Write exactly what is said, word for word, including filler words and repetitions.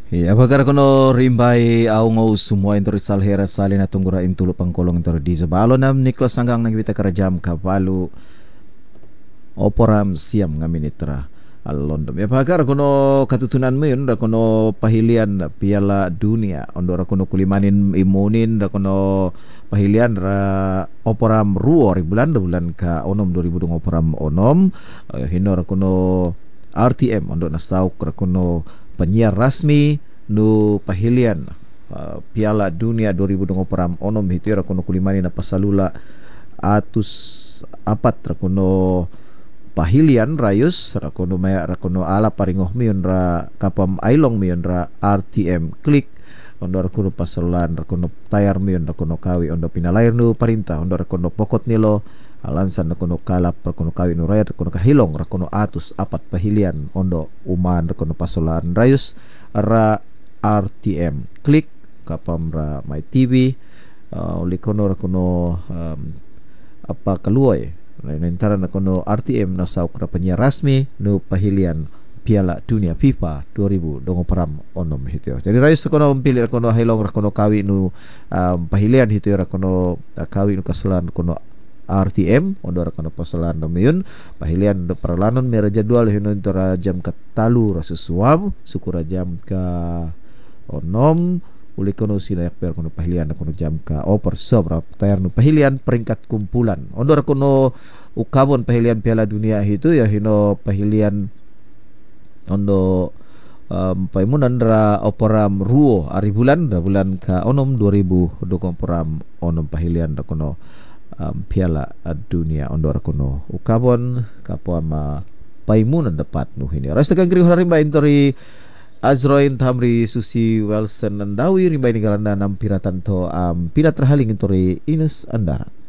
Ya, bagar kono rimbai au ngau semua intor salhera salina tunggura intulu pangkolong intor di zabalo nam Niklas sanggang nang kita kerajam kapalu oporam siam ngaminitra alondom. Ya bagar kono katutunan mo yun, da kono pahilian piala dunia ondora kono kulimanin imunin da kono pahilian ra oporam ruo ri bulan da bulan ka onom dua ribu dua oporam onom uh, hinor kono R T M ondo nasauk ra kono penyiar rasmi nu pahilian uh, Piala Dunia dua ribu dua puluh onom hitu ra kono kulimani na pasalula atus apat ra kono pahilian rayus ra kono maya ra kono ala paringoh miun ra kapam ailong miun ra R T M klik ondo ra kono pasalulan ra kono tayar miun ra kono kawi ondo pinalair nu parintah ondo ra kono pokot nilo alansan na kono kalap ra kono kawi nu raya ra kono kahilong ra kono atus apat pahilian ondo uman ra kono pasalulan rayus ra R T M klik kapam ra my T V uh, uli kono ra kono um, apa kaluoy nantara na kono R T M na sauk ra penyiar rasmi nu pahilian Piala Dunia FIFA dua ribu dua puluh onom hitu. Jadi rayus kono pilih ra kono hilong ra kono kawi nu um, pahilian hitu ra kono uh, kawi nu kasalan kono R T M ondo ra kono pasalan nomiyun pahilian do perlanon mera jadwal hino intora jam katalu ra sesuam sukura jam ka onom uli kono sinayak per kono pahilian kono jam ka oper sob ra tayar nu pahilian peringkat kumpulan ondo ra kono ukabon pahilian Piala Dunia itu ya hino pahilian ondo um, paimunan ra operam ruo ari bulan ra bulan ka onom dua ribu dua puluh onom pahilian ra kono um, Piala Dunia ondo ra kono ukabon kapo ama paimunan dapat nu hini ras tekan kri hari bain tori Azroin Tamri Susi Wilson Nandawi rimba ini galanda nam piratan to am um, pilat terhaling tori Inus Andara.